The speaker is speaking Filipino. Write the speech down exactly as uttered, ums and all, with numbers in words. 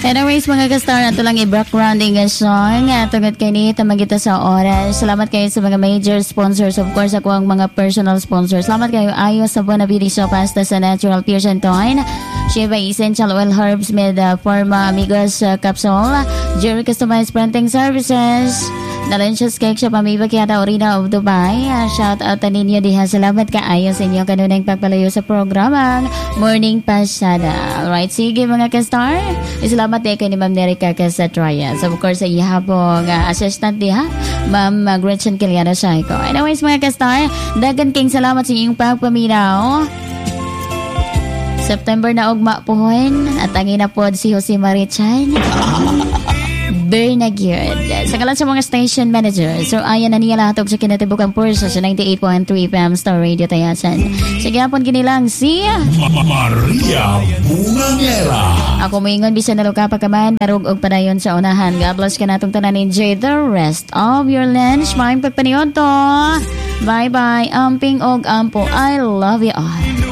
Anyways, mga ka-star, ato lang i-backgrounding nga song. Tungod kay ni tamagita sa oras. Salamat kayo sa mga major sponsors. Of course, ako ang mga personal sponsors. Salamat kayo Ayo sa Bonavide Show Pasta sa Natural Pure Santoin. Shiva Essential Oil Herbs with uh, Forma Amigos uh, Capsule. Jerry Customized Printing Services. Delicious Cake Shop Amiba Kiata Orina of Dubai. Uh, shout out na ninyo diha. Salamat kaayo sa inyo kanunang pagpalayo sa programang Morning Pasada. Alright, sige mga ka-star. Salamat din kay ni Ma'am Nerica Casatraya. So of course sa ihabong uh, assistant diha, Ma'am uh, Gretchen Kiliano Saiko. Anyways mga ka-star, dagan king salamat sa inyong pagpaminaw. September na ugma pohon at ang inapod si Jose Marichan. Bernagyod. Sa kalan sa mga station manager, so ayan na niya lahatog sa kinatibukang pursa sa ninety-eight point three F M Star Radio Tayasan. Sige hapon ginilang si Maria Bungangera. Ako moingon bisan na luka pa kaman darug og padayon sa unahan. God bless ka natong tanan, enjoy the rest of your lunch. Maayong pagpaniyon to. Bye bye. Amping og ampo. I love you all.